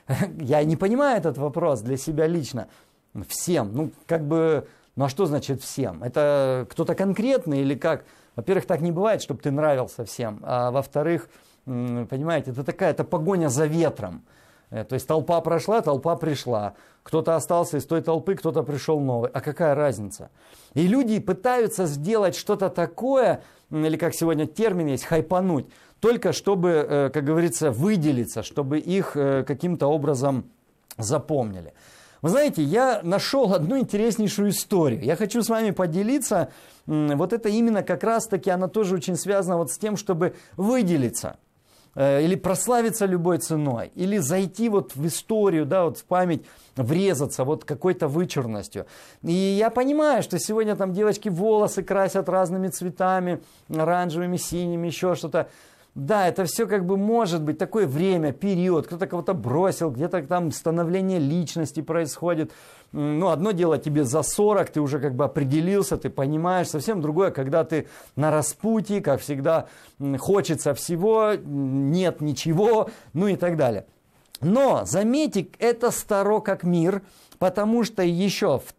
Я не понимаю этот вопрос для себя лично. Всем. Ну, как бы, ну а что значит всем? Это кто-то конкретный или как? Во-первых, так не бывает, чтобы ты нравился всем. А во-вторых, понимаете, это погоня за ветром. То есть толпа прошла, толпа пришла. Кто-то остался из той толпы, кто-то пришел новый. А какая разница? И люди пытаются сделать что-то такое, или как сегодня термин есть, хайпануть, только чтобы, как говорится, выделиться, чтобы их каким-то образом запомнили. Вы знаете, я нашел одну интереснейшую историю. Я хочу с вами поделиться. Вот это именно как раз-таки, она тоже очень связана вот с тем, чтобы выделиться. Или прославиться любой ценой, или зайти вот в историю, да, вот в память, врезаться вот какой-то вычурностью. И я понимаю, что сегодня там девочки волосы красят разными цветами, оранжевыми, синими, еще что-то. Да, это все как бы может быть такое время, период, кто-то кого-то бросил, где-то там становление личности происходит. Ну, одно дело тебе за 40, ты уже как бы определился, ты понимаешь, совсем другое, когда ты на распутье, как всегда, хочется всего, нет ничего, ну и так далее. Но, заметьте, это старо как мир, потому что еще в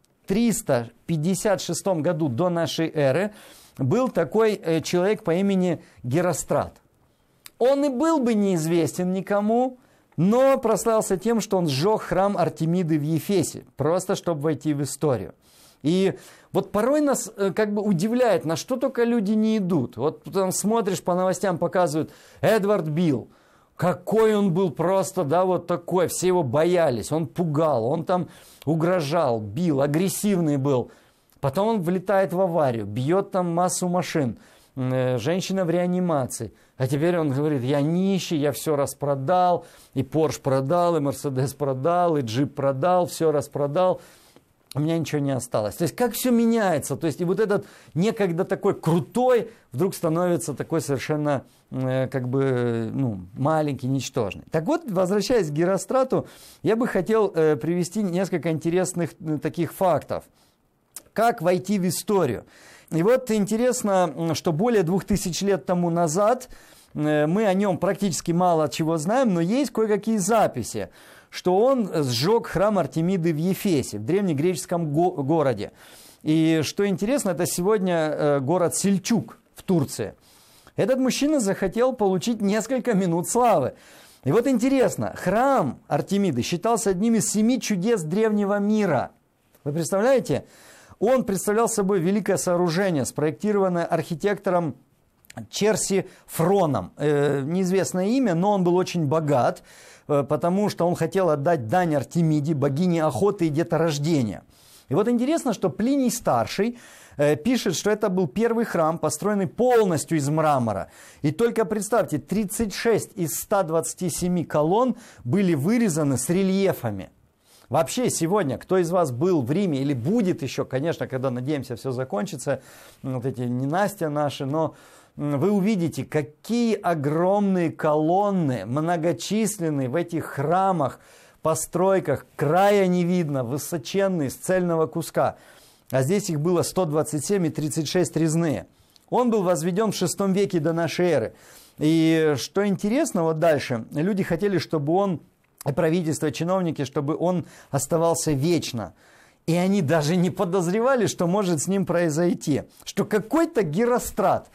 356 году до нашей эры был такой человек по имени Герострат. Он и был бы неизвестен никому, но прославился тем, что он сжег храм Артемиды в Ефесе, просто чтобы войти в историю. И вот порой нас как бы удивляет, на что только люди не идут. Вот там смотришь по новостям, показывают, Эдвард Билл, какой он был просто, да, вот такой, все его боялись, он пугал, он там угрожал, бил, агрессивный был. Потом он влетает в аварию, бьет там массу машин, женщина в реанимации. А теперь он говорит, я нищий, я все распродал, и Порш продал, и Мерседес продал, и Джип продал, все распродал, у меня ничего не осталось. То есть как все меняется, то есть и вот этот некогда такой крутой вдруг становится такой совершенно как бы маленький, ничтожный. Так вот, возвращаясь к Герострату, я бы хотел привести несколько интересных таких фактов. Как войти в историю? И вот интересно, что более 2000 лет тому назад, мы о нем практически мало чего знаем, но есть кое-какие записи, что он сжег храм Артемиды в Ефесе, в древнегреческом городе. И что интересно, это сегодня город Сельчук в Турции. Этот мужчина захотел получить несколько минут славы. И вот интересно, храм Артемиды считался одним из 7 чудес древнего мира. Вы представляете? Он представлял собой великое сооружение, спроектированное архитектором Черсифроном. Неизвестное имя, но он был очень богат, потому что он хотел отдать дань Артемиде, богине охоты и деторождения. И вот интересно, что Плиний Старший пишет, что это был первый храм, построенный полностью из мрамора. И только представьте, 36 из 127 колонн были вырезаны с рельефами. Вообще сегодня, кто из вас был в Риме или будет еще, конечно, когда, надеемся, все закончится, вот эти ненастья наши, но вы увидите, какие огромные колонны, многочисленные в этих храмах, постройках, края не видно, высоченные, с цельного куска. А здесь их было 127 и 36 резные. Он был возведен в VI веке до нашей эры. И что интересно, вот дальше, люди хотели, чтобы он, правительство, чиновники, чтобы он оставался вечно. И они даже не подозревали, что может с ним произойти. Что какой-то Герострат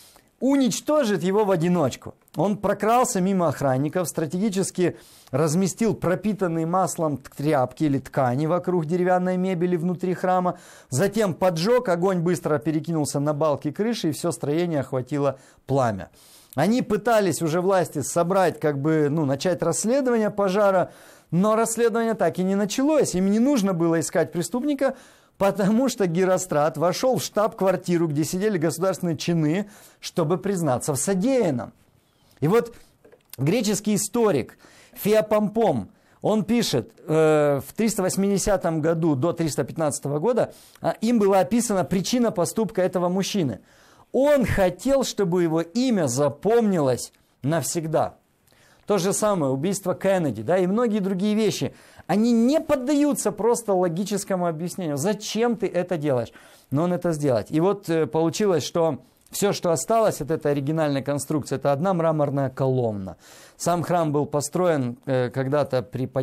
уничтожит его в одиночку. Он прокрался мимо охранников, стратегически разместил пропитанные маслом тряпки или ткани вокруг деревянной мебели внутри храма. Затем поджег, огонь быстро перекинулся на балки крыши, и все строение охватило пламя. Они пытались уже власти собрать, начать расследование пожара, но расследование так и не началось. Им не нужно было искать преступника, потому что Герострат вошел в штаб-квартиру, где сидели государственные чины, чтобы признаться в содеянном. И вот греческий историк Феопомпом, он пишет, в 380 году до 315 года им была описана причина поступка этого мужчины. Он хотел, чтобы его имя запомнилось навсегда. То же самое убийство Кеннеди, да, и многие другие вещи. Они не поддаются просто логическому объяснению. Зачем ты это делаешь? Но он это сделает. И вот получилось, что все, что осталось от этой оригинальной конструкции, это одна мраморная колонна. Сам храм был построен когда-то при